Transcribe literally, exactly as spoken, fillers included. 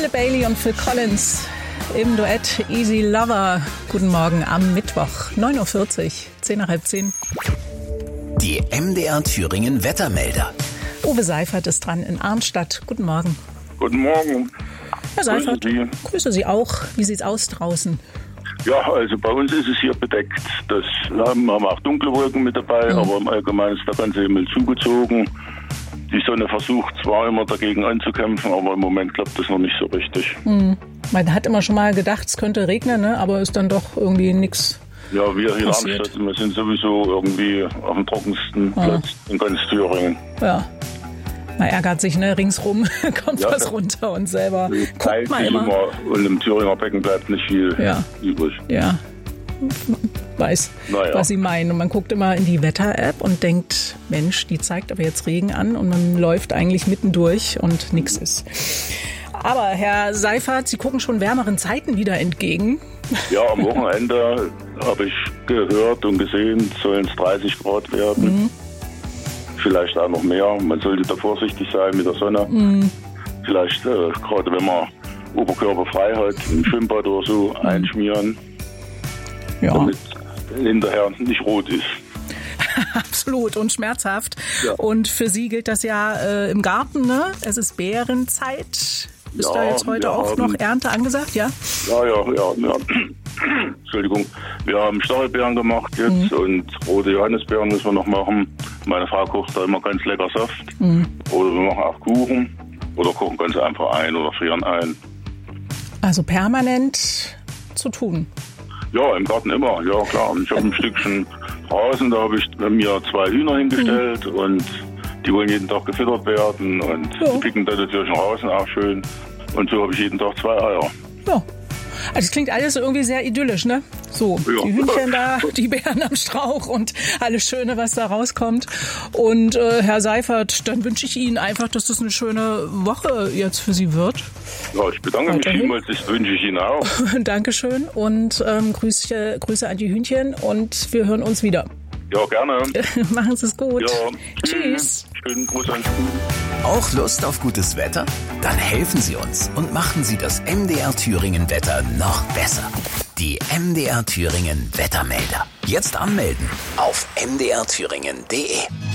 Philip Bailey und Phil Collins im Duett Easy Lover. Guten Morgen am Mittwoch, neun Uhr vierzig, zehn nach halb zehn. Die M D R Thüringen Wettermelder. Uwe Seifert ist dran in Arnstadt. Guten Morgen. Guten Morgen. Herr Seifert, Grüße Sie. Grüße Sie auch. Wie sieht's aus draußen? Ja, also bei uns ist es hier bedeckt. Das haben wir haben auch dunkle Wolken mit dabei, mhm. aber im Allgemeinen ist der ganze Himmel zugezogen. Die Sonne versucht zwar immer dagegen anzukämpfen, aber im Moment klappt das noch nicht so richtig. Mhm. Man hat immer schon mal gedacht, es könnte regnen, ne? Aber ist dann doch irgendwie nichts. Ja, wir hier in passiert. Arnstadt, wir sind sowieso irgendwie auf dem trockensten ja. Platz in ganz Thüringen. Ja. Man ärgert sich, ne? Ringsrum kommt ja, was runter und selber guckt man immer. immer. Und im Thüringer Becken bleibt nicht viel ja. übrig. Ja, weiß, naja. was Sie meinen. Und man guckt immer in die Wetter-App und denkt, Mensch, die zeigt aber jetzt Regen an und man läuft eigentlich mittendurch und nichts ist. Aber Herr Seifert, Sie gucken schon wärmeren Zeiten wieder entgegen. Ja, am Wochenende habe ich gehört und gesehen, sollen es dreißig Grad werden. Mhm. Vielleicht auch noch mehr. Man sollte da vorsichtig sein mit der Sonne. Mhm. Vielleicht, äh, gerade wenn man Oberkörper frei hat, im Schwimmbad oder so, mhm. einschmieren, ja. damit hinterher nicht rot ist. Absolut und schmerzhaft. Ja. Und für Sie gilt das ja äh, im Garten, ne? Es ist Beerenzeit. Ist ja, da jetzt heute auch haben, noch Ernte angesagt, ja? Ja, ja, ja. ja. Entschuldigung. Wir haben Stachelbeeren gemacht jetzt mhm. und rote Johannisbeeren müssen wir noch machen. Meine Frau kocht da immer ganz lecker Saft. Mhm. Oder wir machen auch Kuchen. Oder kochen ganz einfach ein oder frieren ein. Also permanent zu tun? Ja, im Garten immer. Ja, klar. Ich habe ein Stückchen Rasen, da habe ich mir zwei Hühner hingestellt mhm. und die wollen jeden Tag gefüttert werden und ja. die picken dann natürlich den Rasen auch schön. Und so habe ich jeden Tag zwei Eier. Ja. Also es klingt alles irgendwie sehr idyllisch, ne? So, ja. Die Hühnchen da, die Beeren am Strauch und alles Schöne, was da rauskommt. Und äh, Herr Seifert, dann wünsche ich Ihnen einfach, dass das eine schöne Woche jetzt für Sie wird. Ja, ich bedanke Weiterhin. mich vielmals, das wünsche ich Ihnen auch. Dankeschön und ähm, Grüße, Grüße an die Hühnchen und wir hören uns wieder. Ja, gerne. Machen Sie es gut. Ja. Tschüss. Schönen Gruß an Sie. Auch Lust auf gutes Wetter? Dann helfen Sie uns und machen Sie das M D R Thüringen Wetter noch besser. Die M D R Thüringen Wettermelder. Jetzt anmelden auf m d r thüringen punkt d e.